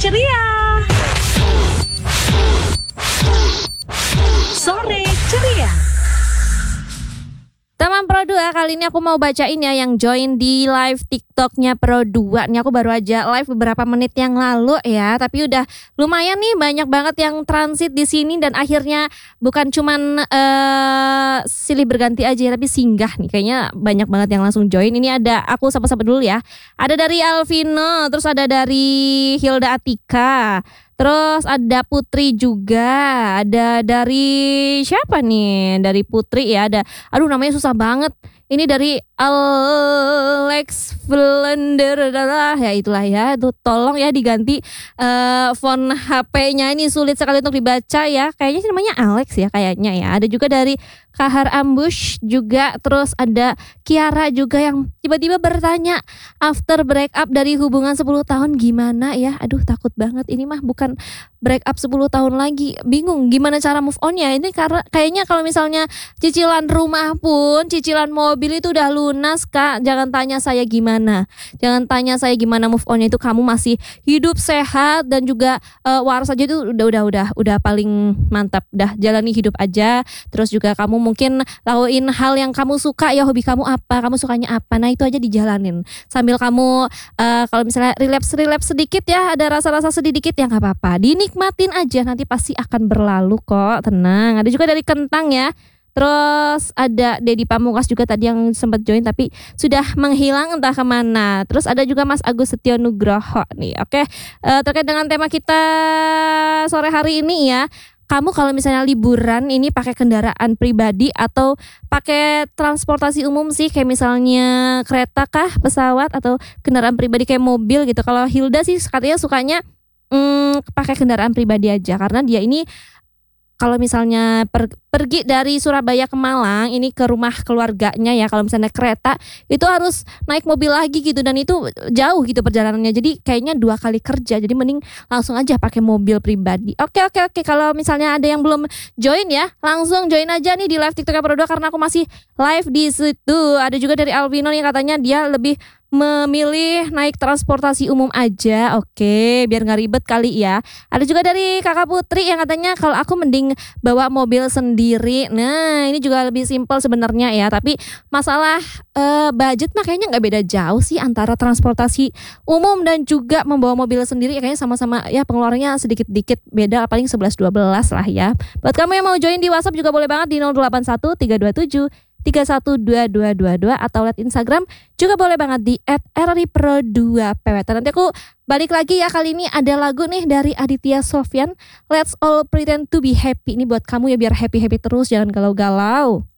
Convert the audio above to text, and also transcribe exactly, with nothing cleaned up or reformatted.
ceria. Sore ceria. Teman Pro dua, kali ini aku mau bacain ya yang join di live TikToknya Pro dua. Nih aku baru aja live beberapa menit yang lalu ya, tapi udah lumayan nih banyak banget yang transit di sini dan akhirnya bukan cuman uh, silih berganti aja tapi singgah nih. Kayaknya banyak banget yang langsung join. Ini ada, aku sapa-sapa dulu ya. Ada dari Alvino, terus ada dari Hilda Atika. Terus ada Putri juga, ada dari siapa nih? Dari Putri ya, ada. Aduh namanya susah banget. Ini dari Alex Flender, ya itulah ya. Itu tolong ya diganti uh, font H P-nya, ini sulit sekali untuk dibaca ya. Kayaknya sih namanya Alex ya kayaknya ya. Ada juga dari Kahar Ambush juga. Terus ada Kiara juga yang tiba-tiba bertanya, after break up dari hubungan sepuluh tahun gimana ya? Aduh takut banget, ini mah bukan break up sepuluh tahun lagi. Bingung gimana cara move on-nya. Ini karena kayaknya kalau misalnya cicilan rumah pun, cicilan mobil itu udah lunas Kak. Jangan tanya saya gimana. Jangan tanya saya gimana move on-nya, itu kamu masih hidup sehat dan juga uh, waras aja, itu udah udah udah udah paling mantap. Dah jalani hidup aja. Terus juga kamu mungkin lakuin hal yang kamu suka ya, hobi kamu apa, kamu sukanya apa. Nah itu aja dijalanin. Sambil kamu uh, kalau misalnya relapse-relapse sedikit ya, ada rasa-rasa sedih dikit ya nggak apa-apa. Dinikmatin aja, nanti pasti akan berlalu kok. Tenang. Ada juga dari Kentang ya. Terus ada Dedi Pamungkas juga tadi yang sempat join tapi sudah menghilang entah kemana. Terus ada juga Mas Agus Setio Nugroho nih. Oke, uh, terkait dengan tema kita sore hari ini ya. Kamu kalau misalnya liburan ini pakai kendaraan pribadi atau pakai transportasi umum sih? Kayak misalnya kereta kah, pesawat, atau kendaraan pribadi kayak mobil gitu. Kalau Hilda sih katanya sukanya hmm, pakai kendaraan pribadi aja karena dia ini kalau misalnya per, pergi dari Surabaya ke Malang ini ke rumah keluarganya ya, kalau misalnya kereta itu harus naik mobil lagi gitu dan itu jauh gitu perjalanannya, jadi kayaknya dua kali kerja, jadi mending langsung aja pakai mobil pribadi. Oke oke oke, kalau misalnya ada yang belum join ya langsung join aja nih di live TikTok Pro dua karena aku masih live di situ. Ada juga dari Alvino yang katanya dia lebih memilih naik transportasi umum aja. Oke, biar gak ribet kali ya. Ada juga dari Kakak Putri yang katanya kalau aku mending bawa mobil sendiri. Nah ini juga lebih simpel sebenarnya ya, tapi masalah uh, budget mah kayaknya gak beda jauh sih antara transportasi umum dan juga membawa mobil sendiri. Kayaknya sama-sama ya, pengeluarannya sedikit-dikit beda, paling sebelas dua belas lah ya. Buat kamu yang mau join di WhatsApp juga boleh banget di nol delapan satu tiga dua tujuh tiga satu dua dua dua dua atau lihat Instagram juga boleh banget di et r r i pro dua p w t. Nanti aku balik lagi ya, kali ini ada lagu nih dari Aditya Sofyan, Let's All Pretend to Be Happy. Ini buat kamu ya, biar happy-happy terus, jangan galau-galau.